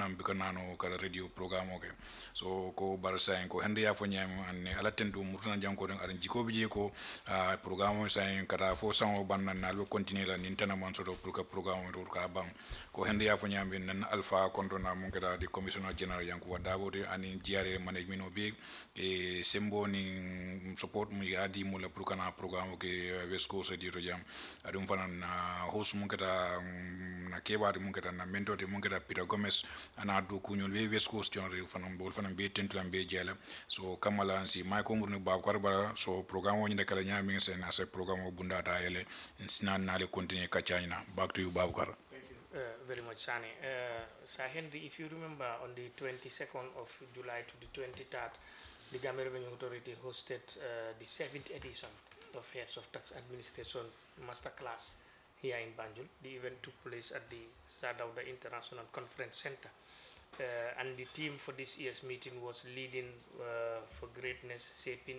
nam bikanano kala radio program okay so ko barasa en ko hande ya fo nyam an ala tentu murtana janko den aran jiko bije ko program sa en kata fo sango banna na lo continuer la nintana man soto pour que program do ka bam ko hande ya fo nyam nan alpha kontona mun kata di commissioner general yanko wadabo de ani jiare management o be e sembo ni support mu yadi mu la pour kana program ke west coast di to jam adum fanan na host mun kata na kebade mun kata na mentote mun kata Peter Gomez ana do kunyol be west coast yon re fanan bol fanan be tentulam be jela so kamala si may ko murni bab karbala so program woni de kala nyami sen na se program o bunda ta yele sinan na le continuer kachayna back to you babukar. Very much, Sani. Sir Henry, if you remember, on the 22nd of July to the 23rd, the Gambia Revenue Authority hosted the 7th edition of Heads of Tax Administration Masterclass here in Banjul. The event took place at the Sadauda International Conference Center. And the theme for this year's meeting was Leading for Greatness, Shaping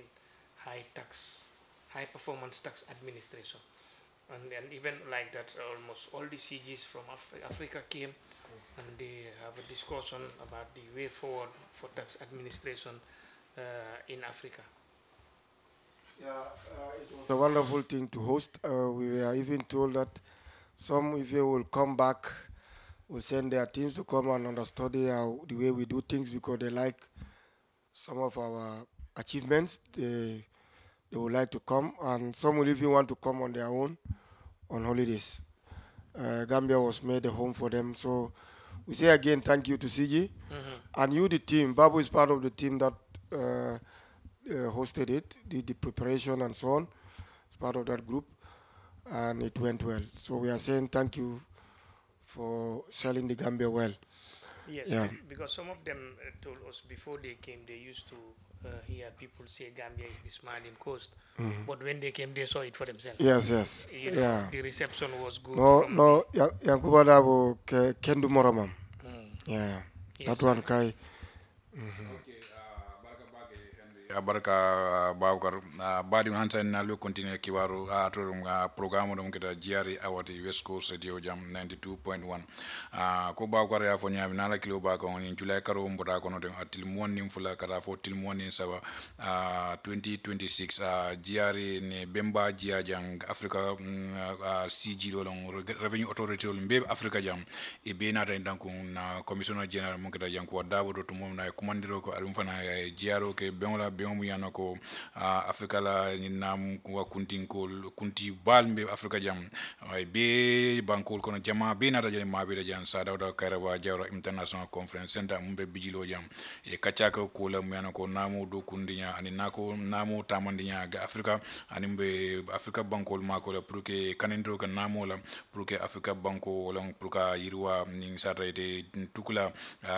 High Performance Tax Administration. And an event like that, almost all the CGs from Africa came, and they have a discussion about the way forward for tax administration in Africa. Yeah, it was a wonderful thing to host. We were even told that some of you will come back, will send their teams to come and understudy the way we do things because they like some of our achievements. They would like to come, and some will even want to come on their own on holidays. Gambia was made a home for them. So we say again, thank you to CG. And you, the team. Babu is part of the team that hosted it, did the preparation and so on. It's part of that group, and it went well. So we are saying thank you for selling the Gambia well. Yes, yeah. Because some of them told us before they came, they used to hear people say Gambia is the smiling coast. But when they came, they saw it for themselves. Yes. You know, the reception was good. No, Yankuba Dabo Kendu Moramam. Yeah, yes, that one Kai. Baraka Babkar badi hansa na lo continue kiwaru to programme dum kita jiari awati West Coast Radio Jam 92.1 ko Babkar ya fo nyami nala kilo ba ko ni July karo mboda ko no den atil monni fula kara fo til monni sawa 2026 jiari ne bemba jia jang Africa CG lo Revenue Authority lo be Africa jam e be na tan danko na commissioner general mo kita yanko dabo do to mom na commandiro ko alum fana jiaro ke bengola mu yana ko Africa la nam wa kunti balmbe Africa jam ay be bankol kono jama be na dajale ma be jan sa dawda karawa jawra international conference center mumbe bijilo jam e kachaka ko la mu yana ko namu do kundinya ani nako namu tamandinya ga Africa ani mbe Africa bankol mako la pour que kanendo ka namu la pour que Africa banko la pour ka yirwa ning sa tayde tukula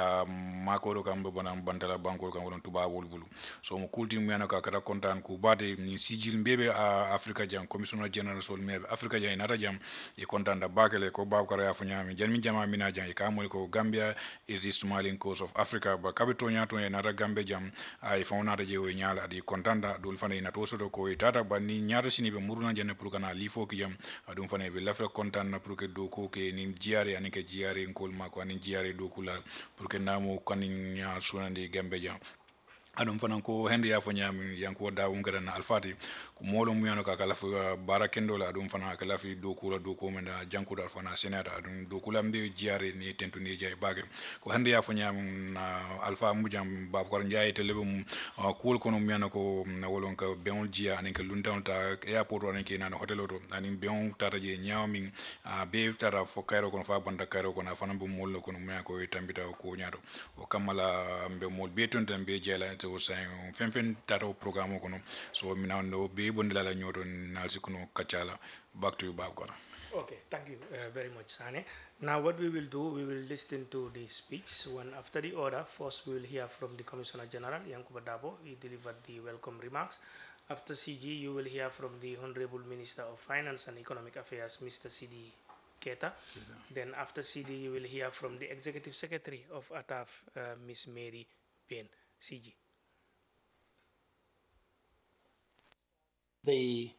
mako do kam be bonam bantala bankol kam won tuba wol bulu so kulti mu yana ka kata kontan ku bade ni sijil mbebe Africa jam commissioner general sol mebe Africa jam nata jam e kontan da bakele ko babkara ya funyami janmi jama mina jam e kamol ko Gambia is the smiling coast of Africa ba kabito nyato e nata Gambia jam ay fawnata je o nyaala adi kontan da dul fane na to soto ko tata ba ni nyaata sini be muruna jenne pour kana lifo ki jam adum fane be lafra kontan na pour que do ko ke ni jiare ani ke jiare ngol mako ani jiare do kula pour que namo kanin nya sunande Gambia jam adum fanan ko hende ya fo nyami yanko da ngara na alfati ko molo mu yano ka kala fu barakendo la adum fana kala fi do kula do ko menda janko da fana senata adum do kula mbe jiare ni tentu ni jay bage ko hende ya fo nyami na alfa mu jam bab ko njaay te lebum kul kono mu yano ko na wolon ka beon jia anen ka luntan ta airport woni ke na hotel oto anin beon tata je nyawmi be tata fo kayro kono fa banda kayro kono fana bu mollo kono mu ko tambita ko nyaado o kamala mbe mol be ton tambe jela to saying fen tato programme kono so mina no be bondila la nyoto nalsi kono kachala back to you babkara. Okay, thank you very much, Sane. Now what we will do, we will listen to the speech one after the other. First we will hear from the Commissioner General Yankuba Dabo. He delivered the welcome remarks. After CG you will hear from the Honorable Minister of Finance and Economic Affairs, Mr. Sidi Keta. Then after CD you will hear from the Executive Secretary of ATAF, Miss Mary Payne. CG.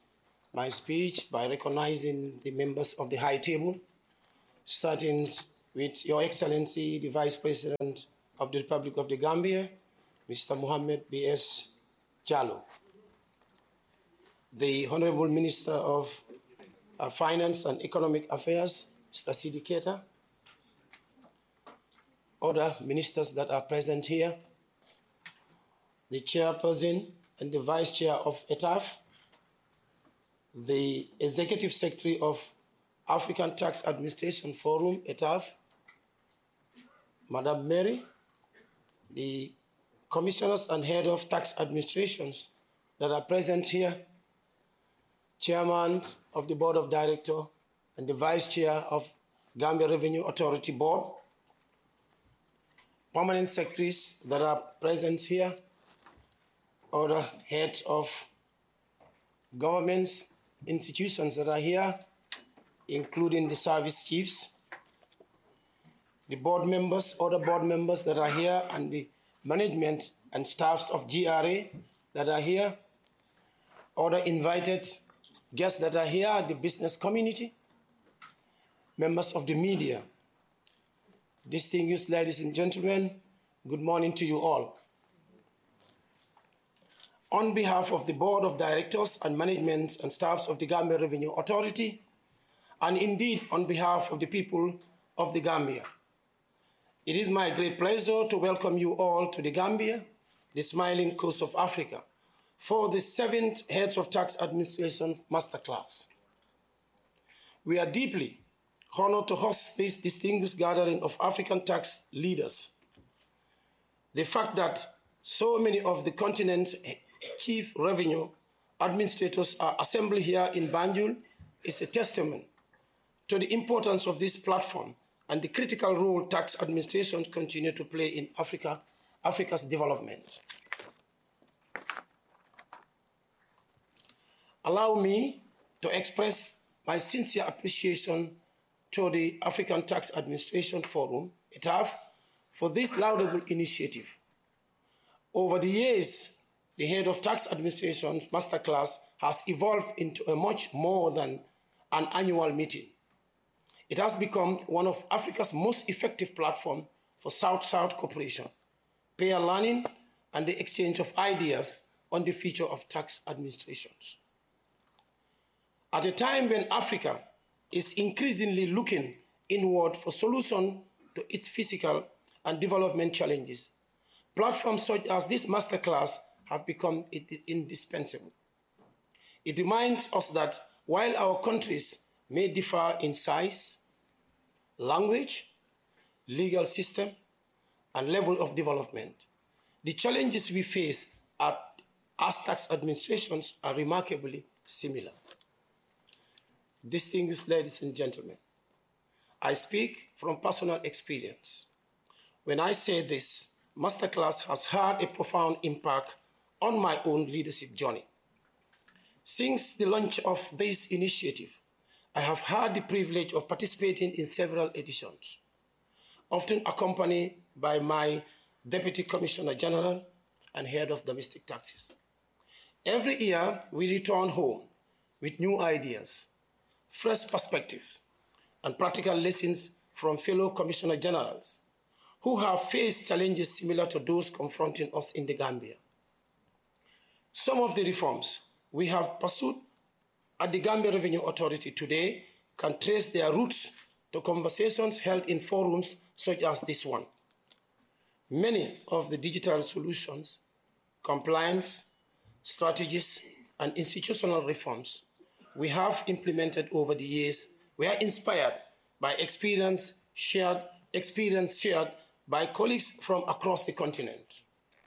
My speech by recognizing the members of the High Table, starting with Your Excellency, the Vice President of the Republic of the Gambia, Mr. Mohamed B.S. Jallow, the Honorable Minister of Finance and Economic Affairs, Mr. Sidi Keita, other ministers that are present here, the chairperson and the vice chair of ETAF, the executive secretary of African Tax Administration Forum, ETAF, Madam Mary, the commissioners and head of tax administrations that are present here, chairman of the board of directors and the vice chair of Gambia Revenue Authority Board, permanent secretaries that are present here, other heads of governments, institutions that are here, including the service chiefs, the board members, other board members that are here, and the management and staffs of GRA that are here, other invited guests that are here, the business community, members of the media. Distinguished ladies and gentlemen, good morning to you all. On behalf of the Board of Directors and management and staffs of the Gambia Revenue Authority, and indeed on behalf of the people of the Gambia, it is my great pleasure to welcome you all to the Gambia, the smiling coast of Africa, for the 7th Heads of Tax Administration Masterclass. We are deeply honored to host this distinguished gathering of African tax leaders. The fact that so many of the continent's chief revenue administrators are assembled here in Banjul is a testament to the importance of this platform and the critical role tax administrations continue to play in Africa's development. Allow me to express my sincere appreciation to the African Tax Administration Forum, ETAF, for this laudable initiative. Over the years, the Head of Tax Administration Masterclass has evolved into a much more than an annual meeting. It has become one of Africa's most effective platforms for South-South cooperation, peer learning, and the exchange of ideas on the future of tax administrations. At a time when Africa is increasingly looking inward for solutions to its physical and development challenges, platforms such as this masterclass have become indispensable. It reminds us that while our countries may differ in size, language, legal system, and level of development, the challenges we face as tax administrations are remarkably similar. Distinguished ladies and gentlemen, I speak from personal experience. When I say this, Masterclass has had a profound impact on my own leadership journey. Since the launch of this initiative, I have had the privilege of participating in several editions, often accompanied by my Deputy Commissioner General and Head of Domestic Taxes. Every year, we return home with new ideas, fresh perspectives, and practical lessons from fellow Commissioner Generals who have faced challenges similar to those confronting us in the Gambia. Some of the reforms we have pursued at the Gambia Revenue Authority today can trace their roots to conversations held in forums such as this one. Many of the digital solutions, compliance, strategies, and institutional reforms we have implemented over the years were inspired by experience shared by colleagues from across the continent.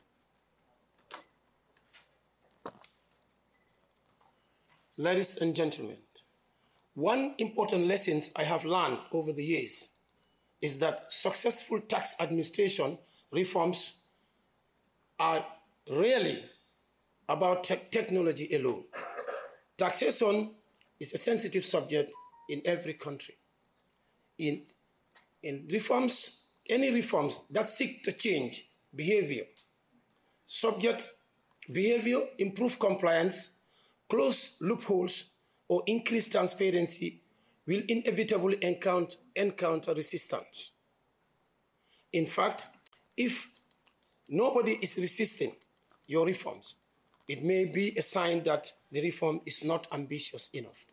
Ladies and gentlemen, one important lesson I have learned over the years is that successful tax administration reforms are rarely about technology alone. Taxation is a sensitive subject in every country. In reforms, any reforms that seek to change behavior, subject behavior, improve compliance, close loopholes, or increase transparency will inevitably encounter resistance. In fact, if nobody is resisting your reforms, it may be a sign that the reform is not ambitious enough.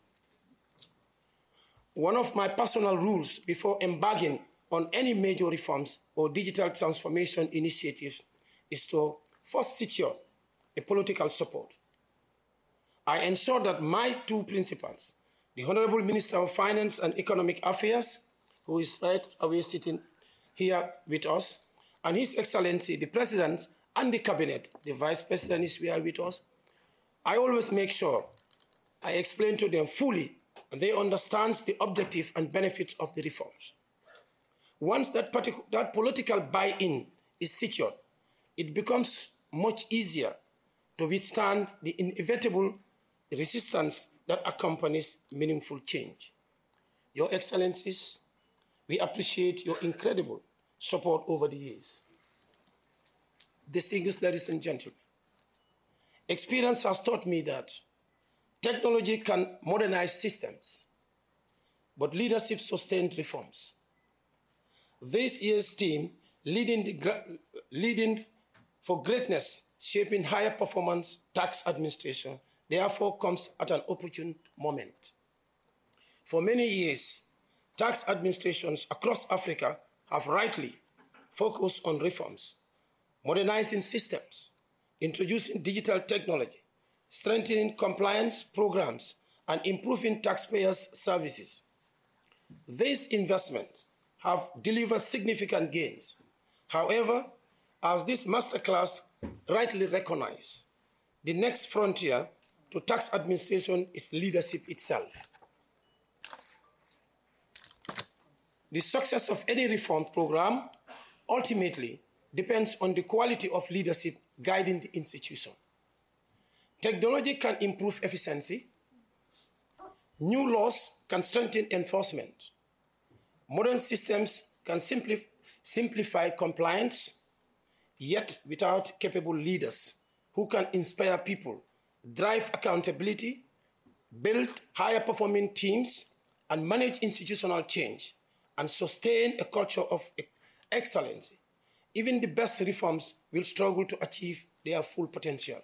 One of my personal rules before embarking on any major reforms or digital transformation initiatives is to first secure a political support. I ensure that my two principals, the Honorable Minister of Finance and Economic Affairs, who is right away sitting here with us, and His Excellency, the President and the Cabinet, the Vice President is here with us. I always make sure I explain to them fully and they understand the objective and benefits of the reforms. Once that political buy-in is secured, it becomes much easier to withstand the inevitable resistance that accompanies meaningful change. Your Excellencies, we appreciate your incredible support over the years. Distinguished ladies and gentlemen, experience has taught me that technology can modernize systems, but leadership sustained reforms. This year's team, leading for greatness, shaping higher performance tax administration, therefore comes at an opportune moment. For many years, tax administrations across Africa have rightly focused on reforms, modernizing systems, introducing digital technology, strengthening compliance programs, and improving taxpayers' services. These investments have delivered significant gains. However, as this masterclass rightly recognized, the next frontier to tax administration is leadership itself. The success of any reform program ultimately depends on the quality of leadership guiding the institution. Technology can improve efficiency. New laws can strengthen enforcement. Modern systems can simplify compliance, yet without capable leaders who can inspire people, drive accountability, build higher performing teams, and manage institutional change, and sustain a culture of excellence, even the best reforms will struggle to achieve their full potential.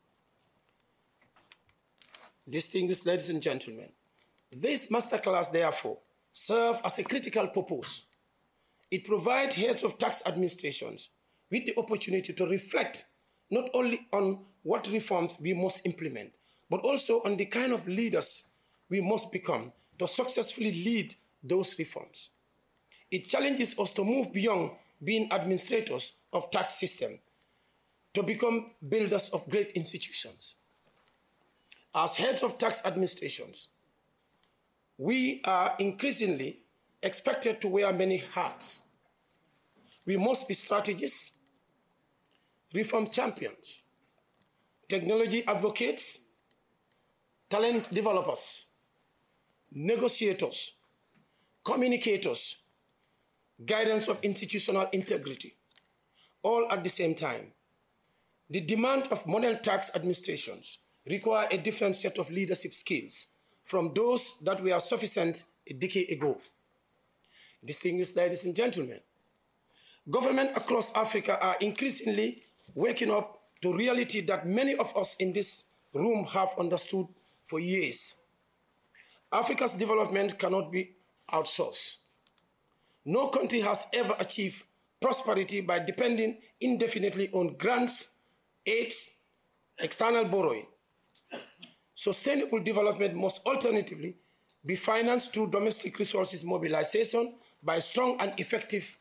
Distinguished ladies and gentlemen, this masterclass, therefore, serves as a critical purpose. It provides heads of tax administrations with the opportunity to reflect not only on what reforms we must implement, but also on the kind of leaders we must become to successfully lead those reforms. It challenges us to move beyond being administrators of tax system to become builders of great institutions. As heads of tax administrations, we are increasingly expected to wear many hats. We must be strategists, reform champions, technology advocates, talent developers, negotiators, communicators, guidance of institutional integrity, all at the same time. The demand of modern tax administrations require a different set of leadership skills from those that were sufficient a decade ago. Distinguished ladies and gentlemen, governments across Africa are increasingly waking up to reality that many of us in this room have understood for years. Africa's development cannot be outsourced. No country has ever achieved prosperity by depending indefinitely on grants, aids, external borrowing. Sustainable development must alternatively be financed through domestic resources mobilization by strong and effective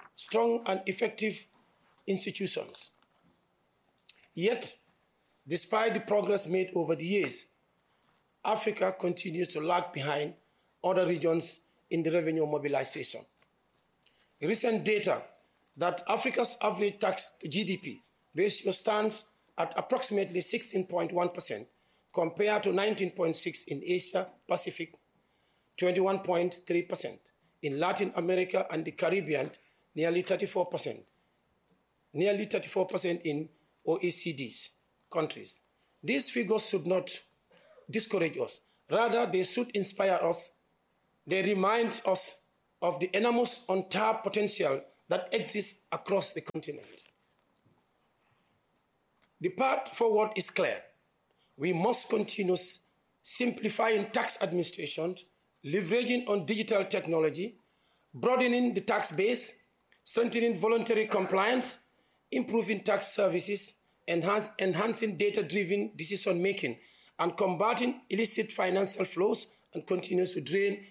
institutions. Yet, despite the progress made over the years, Africa continues to lag behind other regions in the revenue mobilization. Recent data that Africa's average tax to GDP ratio stands at approximately 16.1% compared to 19.6% in Asia Pacific, 21.3%. In Latin America and the Caribbean, nearly 34%. Nearly 34% in OECD's countries. These figures should not discourage us. Rather, they should inspire us. They remind us of the enormous untapped potential that exists across the continent. The path forward is clear. We must continue simplifying tax administration, leveraging on digital technology, broadening the tax base, strengthening voluntary compliance, improving tax services, enhancing data-driven decision-making, and combating illicit financial flows and continue to drain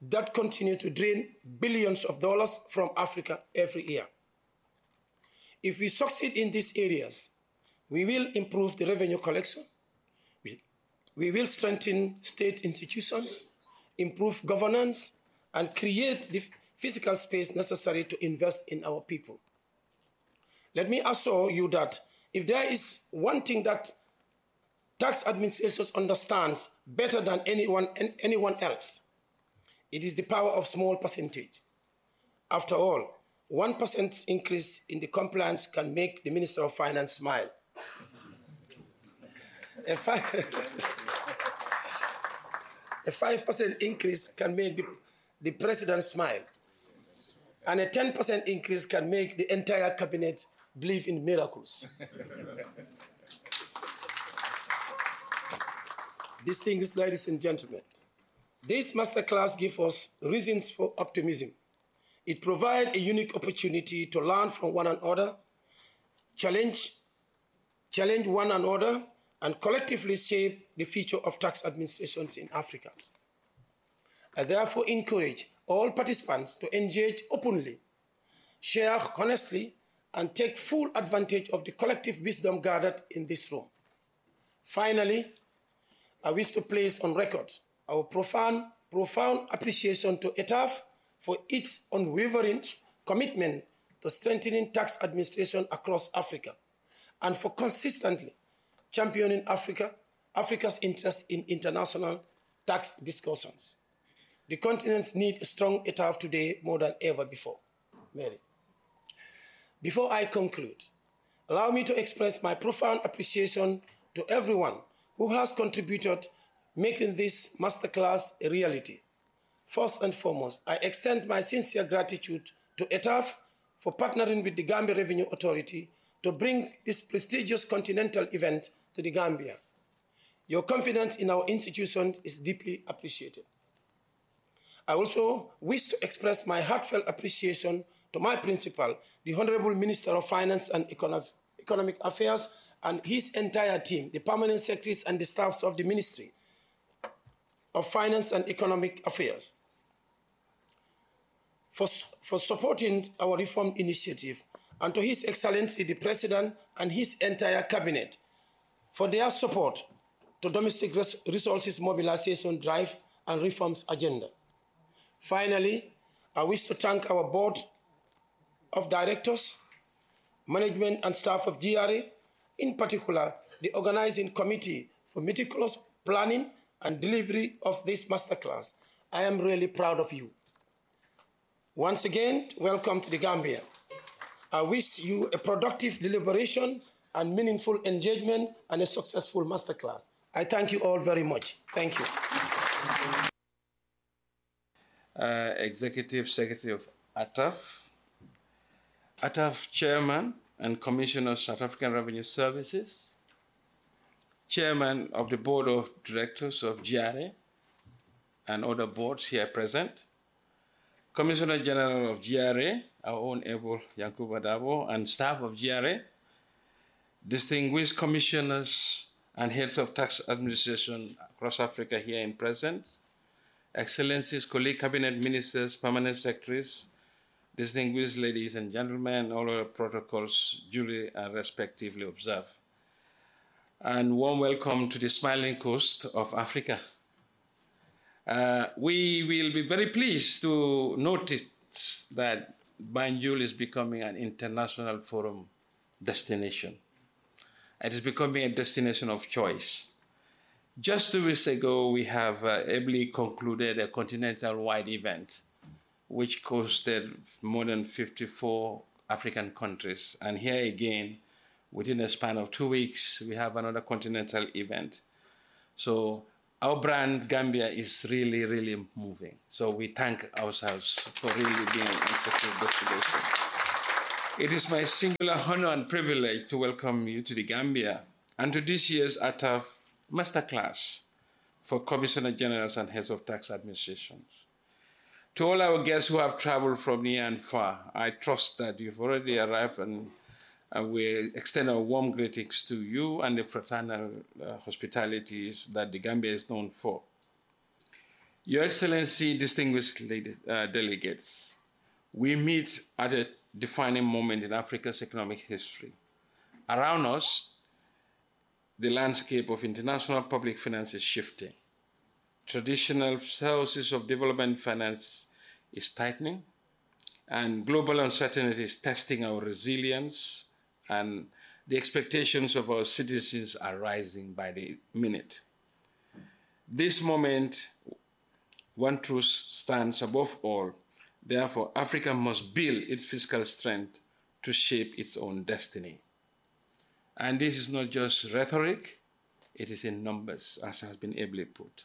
billions of dollars from Africa every year. If we succeed in these areas, we will improve the revenue collection, we will strengthen state institutions, improve governance, and create the physical space necessary to invest in our people. Let me assure you that if there is one thing that tax administration understands better than anyone else, it is the power of small percentage. After all, 1% increase in the compliance can make the Minister of Finance smile. A 5% increase can make the President smile. And a 10% increase can make the entire cabinet believe in miracles. Distinguished ladies and gentlemen, this masterclass gives us reasons for optimism. It provides a unique opportunity to learn from one another, challenge one another, and collectively shape the future of tax administrations in Africa. I therefore encourage all participants to engage openly, share honestly, and take full advantage of the collective wisdom gathered in this room. Finally, I wish to place on record our profound appreciation to ETAF for its unwavering commitment to strengthening tax administration across Africa and for consistently championing Africa's interest in international tax discussions. The continents need a strong ETAF today more than ever before. Mary. Before I conclude, allow me to express my profound appreciation to everyone who has contributed making this masterclass a reality. First and foremost, I extend my sincere gratitude to ETAF for partnering with the Gambia Revenue Authority to bring this prestigious continental event to the Gambia. Your confidence in our institution is deeply appreciated. I also wish to express my heartfelt appreciation to my principal, the Honorable Minister of Finance and Economic Affairs, and his entire team, the permanent secretaries and the staffs of the Ministry of Finance and Economic Affairs, for supporting our reform initiative, and to His Excellency the President and his entire cabinet for their support to domestic resources mobilization drive and reforms agenda. Finally, I wish to thank our board of directors, management and staff of GRA, in particular the organizing committee for meticulous planning and delivery of this masterclass. I am really proud of you. Once again, welcome to the Gambia. I wish you a productive deliberation and meaningful engagement and a successful masterclass. I thank you all very much. Thank you. Executive Secretary of ATAF, ATAF Chairman and Commissioner of South African Revenue Services, Chairman of the Board of Directors of GRA and other boards here present, Commissioner General of GRA, our own able Yankuba Dabo, and staff of GRA, distinguished commissioners and heads of tax administration across Africa here in present, Excellencies, colleague cabinet ministers, permanent secretaries, distinguished ladies and gentlemen, all our protocols duly and respectively observed. And warm welcome to the smiling coast of Africa. We will be very pleased to notice that Banjul is becoming an international forum destination. It is becoming a destination of choice. Just 2 weeks ago, we have ably concluded a continental-wide event which hosted more than 54 African countries. And here again, within a span of 2 weeks, we have another continental event. So our brand, Gambia, is really, really moving. So we thank ourselves for really being in such a destination. It is my singular honor and privilege to welcome you to the Gambia and to this year's ATAF Masterclass for Commissioner Generals and Heads of Tax Administrations. To all our guests who have traveled from near and far, I trust that you've already arrived, and we extend our warm greetings to you and the fraternal hospitalities that the Gambia is known for. Your Excellency, distinguished delegates, we meet at a defining moment in Africa's economic history. Around us, the landscape of international public finance is shifting. Traditional sources of development finance is tightening, and global uncertainty is testing our resilience, and the expectations of our citizens are rising by the minute. This moment, one truth stands above all. Therefore, Africa must build its fiscal strength to shape its own destiny. And this is not just rhetoric, it is in numbers, as has been ably put.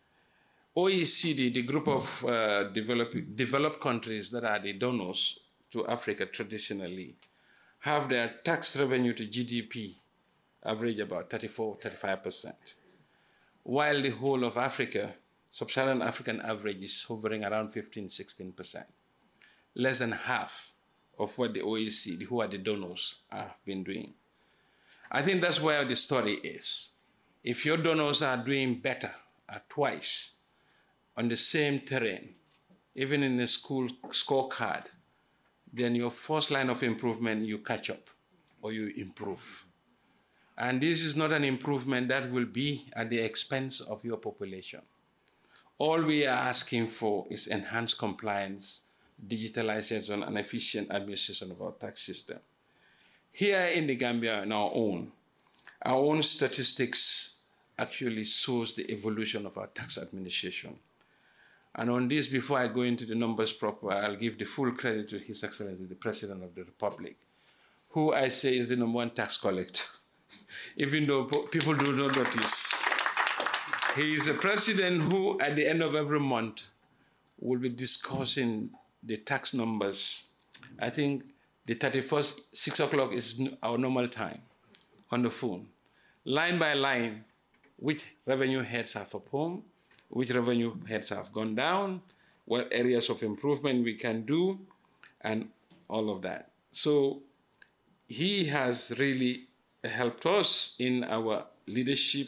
OECD, the group of developed countries that are the donors to Africa traditionally, have their tax revenue to GDP average about 34–35%, while the whole of Africa, Sub-Saharan African average, is hovering around 15–16%, less than half of what the OECD, who are the donors, have been doing. I think that's where the story is. If your donors are doing better at twice on the same terrain, even in the school scorecard, then your first line of improvement, you catch up or you improve. And this is not an improvement that will be at the expense of your population. All we are asking for is enhanced compliance, digitalization, and efficient administration of our tax system. Here in the Gambia, on our own statistics actually shows the evolution of our tax administration. And on this, before I go into the numbers proper, I'll give the full credit to His Excellency, the President of the Republic, who I say is the #1 tax collector, even though people do not notice. He is a president who, at the end of every month, will be discussing the tax numbers. I think the 31st, 6 o'clock is our normal time on the phone. Line by line, which revenue heads have up home, which revenue heads have gone down, what areas of improvement we can do, and all of that. So he has really helped us in our leadership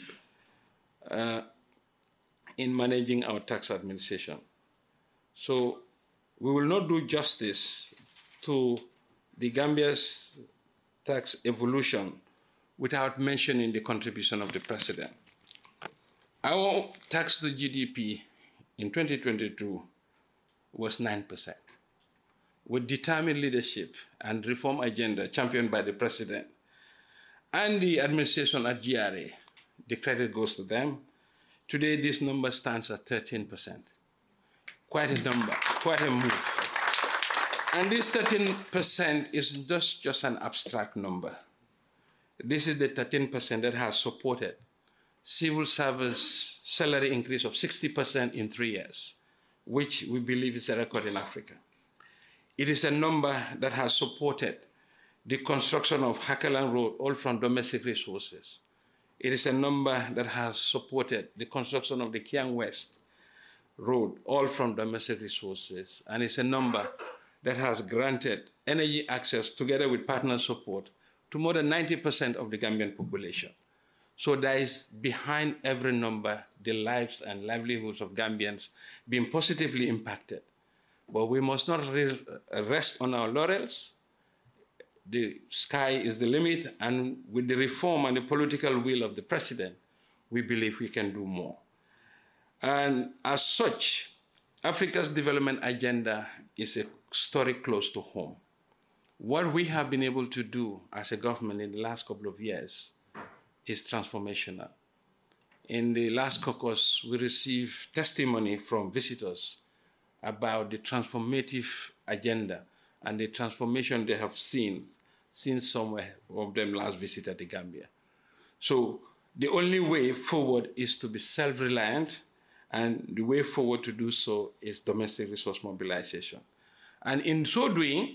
in managing our tax administration. So we will not do justice to the Gambia's tax evolution without mentioning the contribution of the President. Our tax to GDP in 2022 was 9%. With determined leadership and reform agenda championed by the President and the administration at GRA, the credit goes to them. Today, this number stands at 13%. Quite a number, quite a move. And this 13% is just an abstract number. This is the 13% that has supported civil service salary increase of 60% in 3 years, which we believe is a record in Africa. It is a number that has supported the construction of Hakalan Road, all from domestic resources. It is a number that has supported the construction of the Kiang West Road, all from domestic resources. And it's a number that has granted energy access, together with partner support, to more than 90% of the Gambian population. So there is behind every number the lives and livelihoods of Gambians being positively impacted. But we must not rest on our laurels. The sky is the limit, and with the reform and the political will of the President, we believe we can do more. And as such, Africa's development agenda is a story close to home. What we have been able to do as a government in the last couple of years is transformational. In the last caucus, we received testimony from visitors about the transformative agenda and the transformation they have seen since some of them last visited the Gambia. So the only way forward is to be self-reliant, and the way forward to do so is domestic resource mobilization. And in so doing,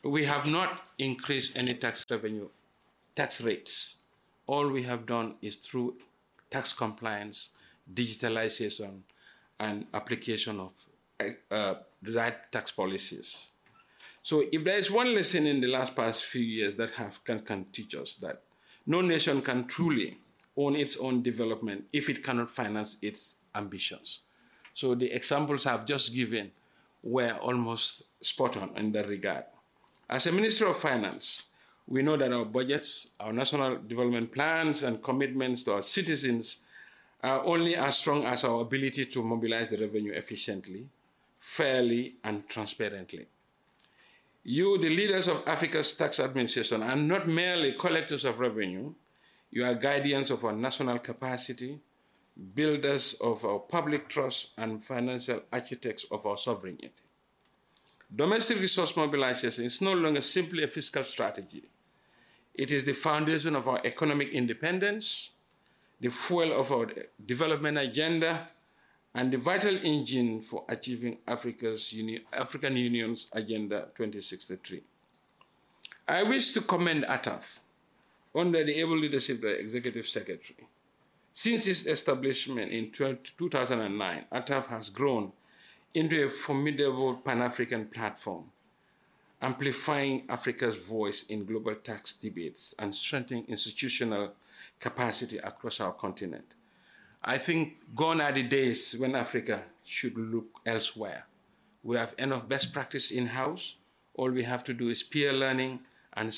we have not increased any tax rates. All we have done is through tax compliance, digitalization, and application of the right tax policies. So if there is one lesson in the past few years that can teach us that no nation can truly own its own development if it cannot finance its ambitions. So the examples I've just given were almost spot on in that regard. As a Minister of Finance, we know that our budgets, our national development plans, and commitments to our citizens are only as strong as our ability to mobilize the revenue efficiently, fairly, and transparently. You, the leaders of Africa's tax administration, are not merely collectors of revenue. You are guardians of our national capacity, builders of our public trust, and financial architects of our sovereignty. Domestic resource mobilization is no longer simply a fiscal strategy. It is the foundation of our economic independence, the fuel of our development agenda, and the vital engine for achieving African Union's Agenda 2063. I wish to commend ATAF under the able leadership of the Executive Secretary. Since its establishment in 2009, ATAF has grown into a formidable Pan-African platform, amplifying Africa's voice in global tax debates and strengthening institutional capacity across our continent. I think gone are the days when Africa should look elsewhere. We have enough best practice in-house. All we have to do is peer learning and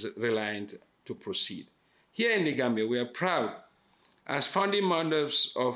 self-reliant to proceed. Here in the Gambia, we are proud as founding members of